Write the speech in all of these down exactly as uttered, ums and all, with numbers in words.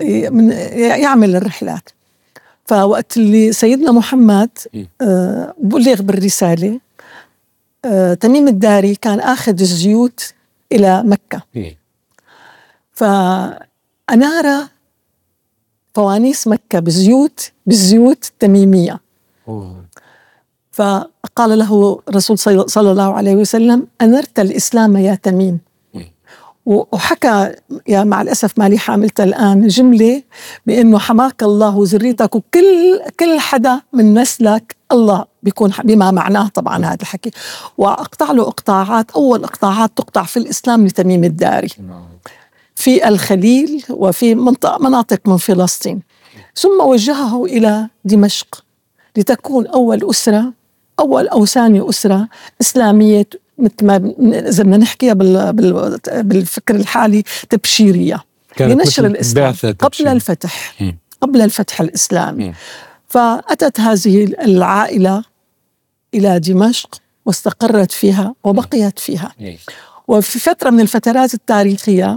من يعمل الرحلات. فوقت اللي سيدنا محمد بلغ بالرسالة، تميم الداري كان آخذ الزيوت إلى مكة، فأنار فوانيس مكة بزيوت بالزيوت التميمية. فقال له الرسول صلى الله عليه وسلم: أنرت الإسلام يا تميم. وحكى، يا مع الأسف مالي حاملتها الآن، جملة بأنه حماك الله وذريتك وكل كل حدا من نسلك الله بيكون بما معناه طبعا هذا الحكي. وأقطع له إقطاعات، أول إقطاعات تقطع في الإسلام لتميم الداري في الخليل وفي منطقة مناطق من فلسطين. ثم وجهه إلى دمشق لتكون أول أسرة أول أو ثاني أسرة إسلامية، مثل ما إذا بدنا نحكيها بالفكر الحالي تبشيرية لنشر الإسلام قبل الفتح م. قبل الفتح الإسلامي. م. فأتت هذه العائلة إلى دمشق واستقرت فيها وبقيت فيها. م. وفي فترة من الفترات التاريخية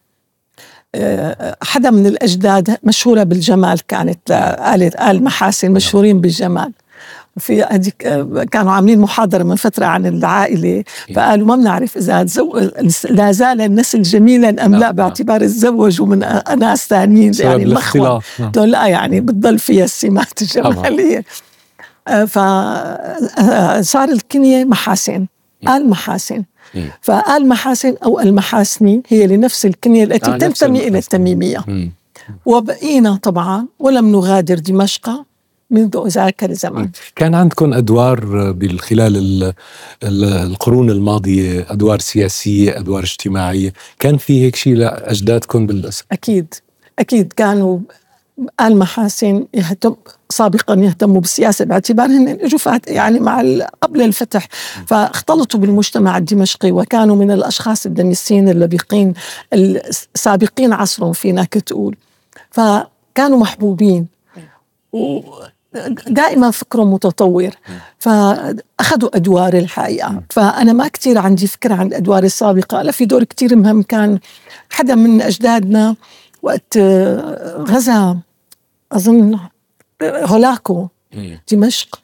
حدا من الأجداد مشهورة بالجمال، كانت آل آل محاسن مشهورين بالجمال. في هذيك كانوا عاملين محاضرة من فترة عن العائلة، فقالوا ما بنعرف إذا لا زال النسل جميلا أم لا، باعتبار تزوجوا من أناس ثانيين يعني مخوة لا يعني بتضل فيها السمات الجمالية. فصار الكنية محاسن، آل محاسن. فآل محاسن أو المحاسني هي لنفس الكنية التي آه تنتمي إلى التميمية. وبقينا طبعا ولم نغادر دمشق منذ ذاك الزمان. كان عندكم أدوار بالخلال القرون الماضية، أدوار سياسية، أدوار اجتماعية، كان في هيك شيء لأجدادكم بالأسف؟ أكيد أكيد كانوا آل محاسن يهتم سابقا يهتموا بالسياسة باعتبارهم اجوا يعني مع قبل الفتح، فاختلطوا بالمجتمع الدمشقي وكانوا من الأشخاص الدميسين اللبقين السابقين عصرهم فينا كتقول، فكانوا محبوبين ودائما فكرهم متطور، فأخذوا أدوار الحقيقة. فأنا ما كتير عندي فكرة عن الأدوار السابقة، لا في دور كتير مهم. كان حدا من أجدادنا وقت غزا أظن هولاكو دمشق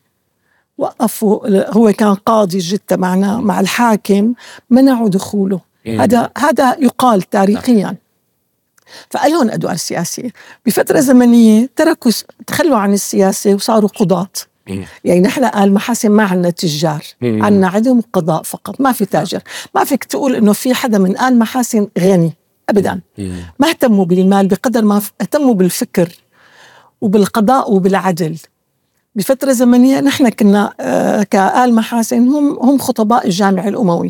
وقفوا، هو كان قاضي جدة معنا مع الحاكم، منعوا دخوله. هذا هذا يقال تاريخيا. فألهم أدوار سياسية. بفترة زمنية تركوا تخلوا عن السياسة وصاروا قضاة. يعني نحن آل محاسن ما عنا تجار، عنا عدم قضاء فقط، ما في تاجر. ما فيك تقول إنه في حدا من آل محاسن غني أبدا. ما اهتموا بالمال بقدر ما اهتموا بالفكر وبالقضاء وبالعدل. بفترة زمنية نحن كنا آه كآل محاسن هم هم خطباء الجامع الأموي،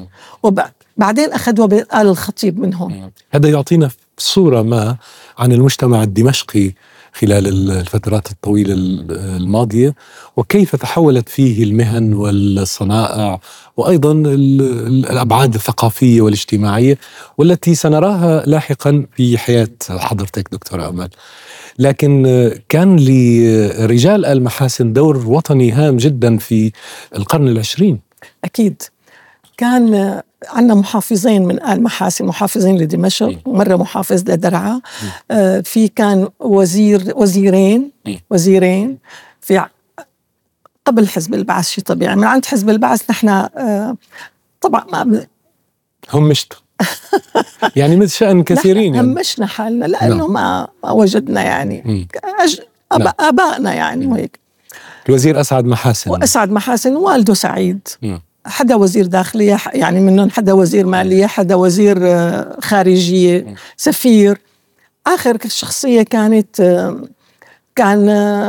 وبعدين أخذوا بآل الخطيب منهم. هذا يعطينا صورة ما عن المجتمع الدمشقي خلال الفترات الطويلة الماضية، وكيف تحولت فيه المهن والصنائع وأيضا الأبعاد الثقافية والاجتماعية، والتي سنراها لاحقا في حياة حضرتك دكتورة أمال. لكن كان لرجال آل محاسن دور وطني هام جدا في القرن العشرين. أكيد كان عندنا محافظين من آل محاسن، محافظين لدمشق ومرة محافظ لدرعا. آه في كان وزير وزيرين وزيرين في قبل حزب البعث. شيء طبيعي من عند حزب البعث نحن آه طبعا ما همشت يعني مثل شأن كثيرين يعني. همشنا حالنا لأنه ما, ما وجدنا يعني أج... أب... آبائنا يعني وهيك. الوزير أسعد محاسن وأسعد محاسن والده سعيد. م. حدا وزير داخلية يعني منهم، حدا وزير مالية، حدا وزير خارجية، م. سفير. آخر شخصية كانت كان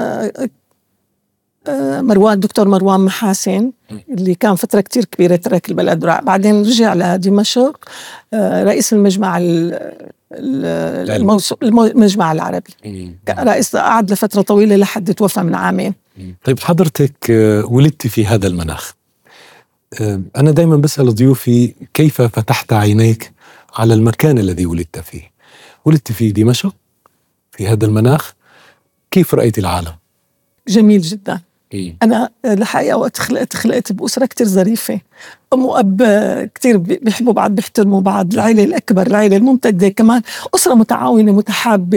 مروان دكتور مروان محاسن اللي كان فترة كتير كبيرة ترك البلد، بعدين رجع لدمشق رئيس المجمع المجمع العربي، رئيس قعد لفترة طويلة لحد توفى من عامين. طيب حضرتك ولدت في هذا المناخ، أنا دايما بسأل ضيوفي كيف فتحت عينيك على المكان الذي ولدت فيه؟ ولدت في دمشق في هذا المناخ، كيف رأيت العالم؟ جميل جدا. إيه؟ أنا الحقيقة وقت خلقت خلقت بأسرة كتير ظريفة، أم وأب كتير بيحبوا بعض، بيحترموا بعض، العائلة الأكبر، العائلة الممتدة، كمان أسرة متعاونة متحابة.